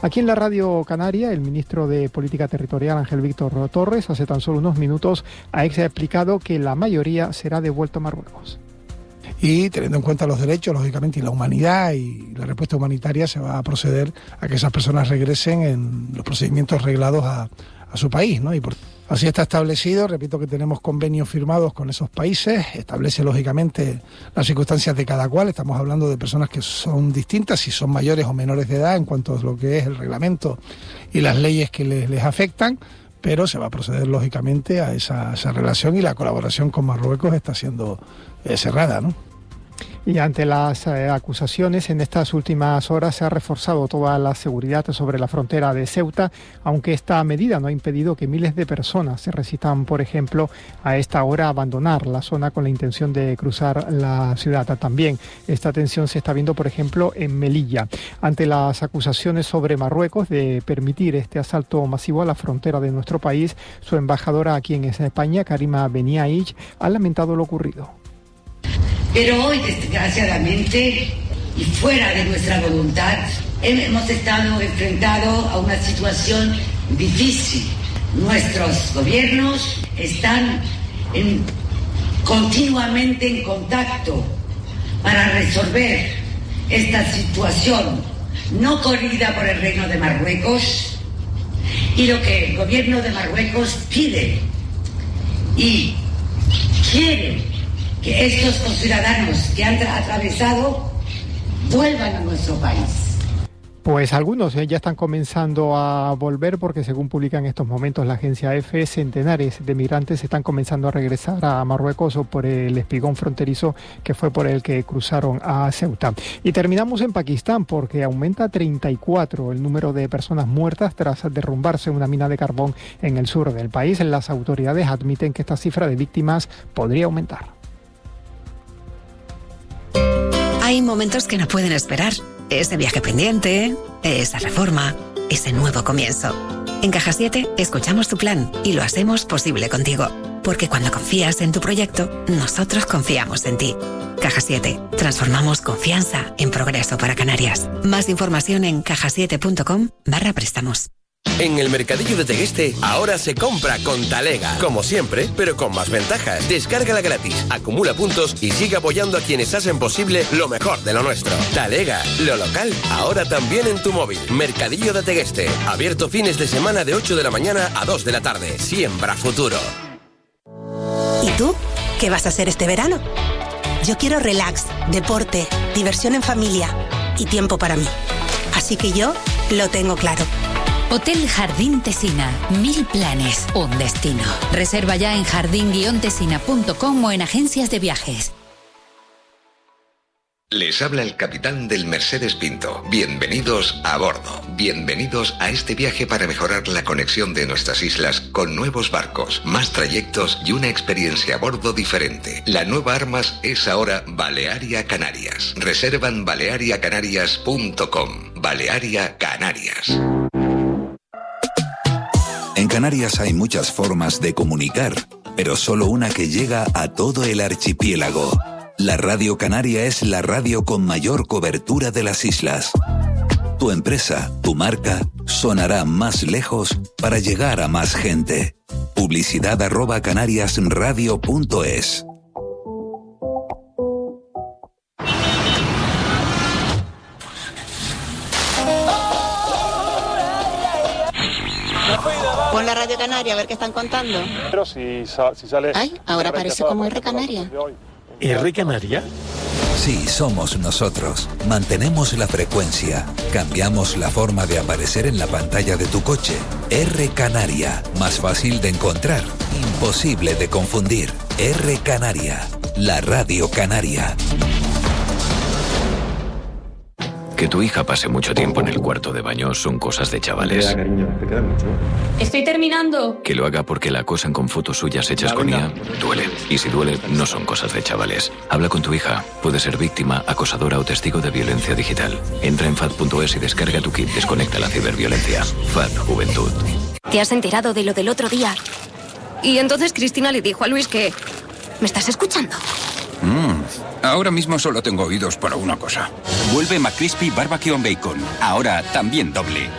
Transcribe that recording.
Aquí en la Radio Canaria, el ministro de Política Territorial, Ángel Víctor Torres, hace tan solo unos minutos ha explicado que la mayoría será devuelta a Marruecos. Y teniendo en cuenta los derechos, lógicamente, y la humanidad y la respuesta humanitaria, se va a proceder a que esas personas regresen en los procedimientos reglados a su país, ¿no? Y así está establecido. Repito que tenemos convenios firmados con esos países, establece lógicamente las circunstancias de cada cual. Estamos hablando de personas que son distintas, si son mayores o menores de edad en cuanto a lo que es el reglamento y las leyes que les afectan, pero se va a proceder lógicamente a esa relación, y la colaboración con Marruecos está siendo cerrada, ¿no? Y ante las acusaciones, en estas últimas horas se ha reforzado toda la seguridad sobre la frontera de Ceuta, aunque esta medida no ha impedido que miles de personas se resistan, por ejemplo, a esta hora a abandonar la zona con la intención de cruzar la ciudad. También esta tensión se está viendo, por ejemplo, en Melilla. Ante las acusaciones sobre Marruecos de permitir este asalto masivo a la frontera de nuestro país, su embajadora aquí en España, Karima Beniaich, ha lamentado lo ocurrido. Pero hoy, desgraciadamente, y fuera de nuestra voluntad, hemos estado enfrentados a una situación difícil. Nuestros gobiernos están continuamente en contacto para resolver esta situación no corrida por el Reino de Marruecos, y lo que el gobierno de Marruecos pide y quiere que estos conciudadanos que han atravesado vuelvan a nuestro país. Pues algunos ya están comenzando a volver, porque según publica en estos momentos la agencia EFE, centenares de migrantes están comenzando a regresar a Marruecos o por el espigón fronterizo que fue por el que cruzaron a Ceuta. Y terminamos en Pakistán, porque aumenta 34 el número de personas muertas tras derrumbarse una mina de carbón en el sur del país. Las autoridades admiten que esta cifra de víctimas podría aumentar. Hay momentos que no pueden esperar. Ese viaje pendiente, esa reforma, ese nuevo comienzo. En Caja 7 escuchamos tu plan y lo hacemos posible contigo. Porque cuando confías en tu proyecto, nosotros confiamos en ti. Caja 7. Transformamos confianza en progreso para Canarias. Más información en cajasiete.com/préstamos. En el Mercadillo de Tegueste, ahora se compra con Talega. Como siempre, pero con más ventajas. Descárgala gratis, acumula puntos y sigue apoyando a quienes hacen posible lo mejor de lo nuestro. Talega, lo local, ahora también en tu móvil. Mercadillo de Tegueste, abierto fines de semana de 8 de la mañana a 2 de la tarde. Siembra futuro. ¿Y tú? ¿Qué vas a hacer este verano? Yo quiero relax, deporte, diversión en familia y tiempo para mí. Así que yo lo tengo claro. Hotel Jardín Tesina. 1000 planes, un destino. Reserva ya en jardin-tesina.com o en agencias de viajes. Les habla el capitán del Mercedes Pinto. Bienvenidos a bordo. Bienvenidos a este viaje para mejorar la conexión de nuestras islas con nuevos barcos, más trayectos y una experiencia a bordo diferente. La nueva Armas es ahora Balearia Canarias. Reserva en baleariacanarias.com. Balearia Canarias. En Canarias hay muchas formas de comunicar, pero solo una que llega a todo el archipiélago. La Radio Canaria es la radio con mayor cobertura de las islas. Tu empresa, tu marca, sonará más lejos para llegar a más gente. Publicidad@canariasradio.es. Pon la Radio Canaria a ver qué están contando. Pero si sale... Ay, ahora parece como R Canaria. ¿R Canaria? Sí, somos nosotros. Mantenemos la frecuencia. Cambiamos la forma de aparecer en la pantalla de tu coche. R Canaria. Más fácil de encontrar. Imposible de confundir. R Canaria. La Radio Canaria. Que tu hija pase mucho tiempo en el cuarto de baño son cosas de chavales. Estoy terminando. Que lo haga porque la acosan con fotos suyas hechas con IA, duele. Y si duele, no son cosas de chavales. Habla con tu hija. Puede ser víctima, acosadora o testigo de violencia digital. Entra en FAD.es y descarga tu kit Desconecta la ciberviolencia. FAD Juventud. ¿Te has enterado de lo del otro día? Y entonces Cristina le dijo a Luis que... ¿Me estás escuchando? Ahora mismo solo tengo oídos para una cosa. Vuelve McCrispy Barbecue and Bacon. Ahora también doble.